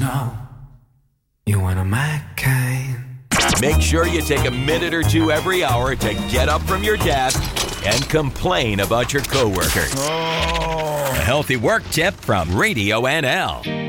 know you one of my kind. Make sure you take a minute or two every hour to get up from your desk and complain about your coworkers. A healthy work tip from Radio NL.